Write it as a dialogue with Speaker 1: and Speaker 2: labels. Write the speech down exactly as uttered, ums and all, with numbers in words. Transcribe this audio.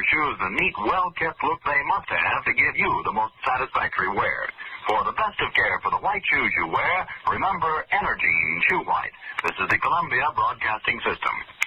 Speaker 1: shoes the neat, well-kept look they must have to give you the most satisfactory wear. For the best of care for the white shoes you wear, remember Energine Shoe White. This is the Columbia Broadcasting System.